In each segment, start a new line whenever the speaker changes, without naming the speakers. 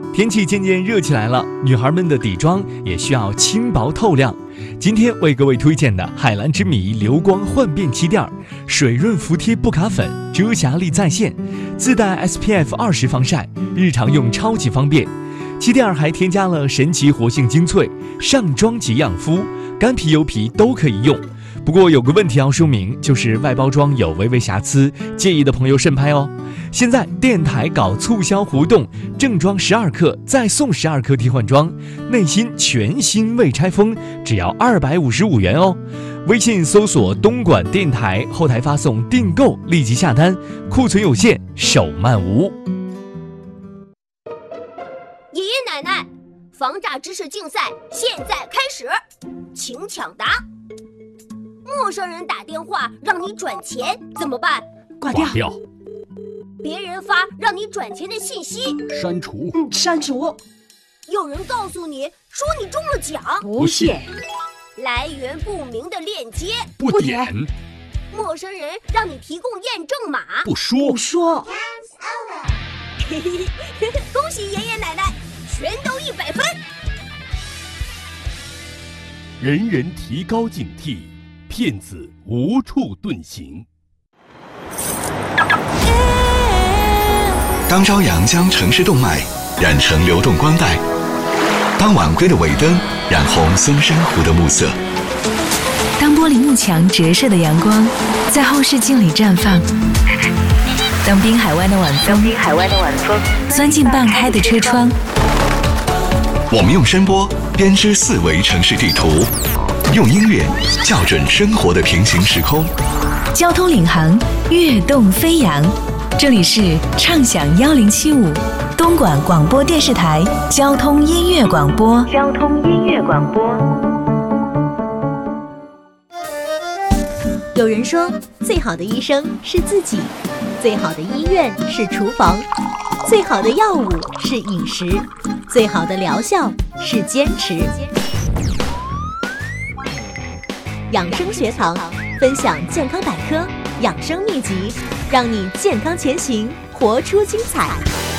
天气渐渐热起来了，女孩们的底妆也需要轻薄透亮。今天为各位推荐的海蓝之谜流光焕变气垫，水润服帖不卡粉，遮瑕力在线，自带 SPF20 防晒，日常用超级方便。气垫还添加了神奇活性精粹，上妆即养肤，干皮油皮都可以用。不过有个问题要说明，就是外包装有微微瑕疵，介意的朋友慎拍哦。现在电台搞促销活动，正装12克再送12克替换装，内心全新未拆封，只要255元哦。微信搜索东莞电台，后台发送订购，立即下单，库存有限，手慢无。
爷爷奶奶，防诈知识竞赛现在开始，请抢答。陌生人打电话让你转钱怎么办？
挂掉。
别人发让你转钱的信息，
删除。
删除。
有人告诉你说你中了奖，
不信。
来源不明的链接，
不点。
陌生人让你提供验证码，
不说。
恭喜爷爷奶奶，全都100分。
人人提高警惕，骗子无处遁形。
当朝阳将城市动脉染成流动光带，当晚归的尾灯染红松山湖的暮色，
当玻璃幕墙折射的阳光在后视镜里绽放，当滨海湾的晚风钻进半开的车窗，
我们用声波编织4维城市地图，用音乐校准生活的平行时空。
交通领航，跃动飞扬。这里是畅享1075东莞广播电视台交通音乐广播。
有人说，最好的医生是自己，最好的医院是厨房，最好的药物是饮食，最好的疗效是坚持。养生学堂分享健康百科、养生秘籍，让你健康前行，活出精彩。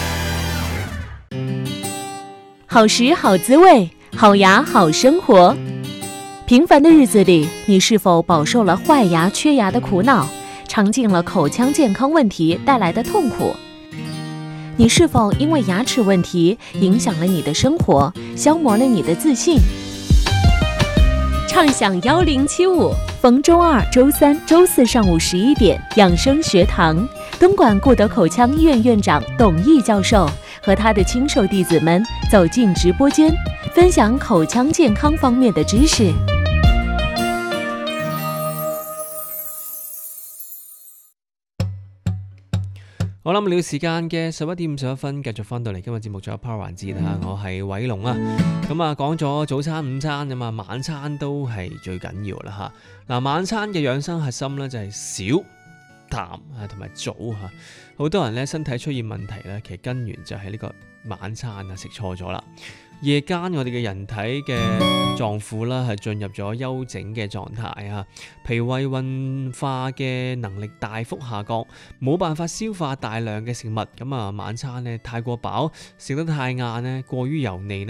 好食好滋味，好牙好生活。平凡的日子里，你是否饱受了坏牙缺牙的苦恼，尝尽了口腔健康问题带来的痛苦？你是否因为牙齿问题影响了你的生活，消磨了你的自信？畅享1075，逢周2、周3、周4上午11点，养生学堂，东莞顾德口腔医院院长董毅教授和他的亲授弟子们走进直播间，分享口腔健康方面的知识。
好啦，咁了時間嘅11點51分，繼續翻到嚟今日節目仲有 Power 環節啦，我係偉龍啊。咁啊講咗早餐、午餐咁啊，晚餐都係最緊要啦嚇。嗱，晚餐嘅養生核心咧就係少、淡啊同埋早嚇。好多人咧身體出現問題咧，其實根源就係呢個晚餐啊食錯咗啦。夜間我哋嘅人體嘅臟腑啦係進入咗休整嘅狀態啊，脾胃運化嘅能力大幅下降，冇辦法消化大量嘅食物，咁啊晚餐咧太過飽，食得太晏咧，過於油膩咧。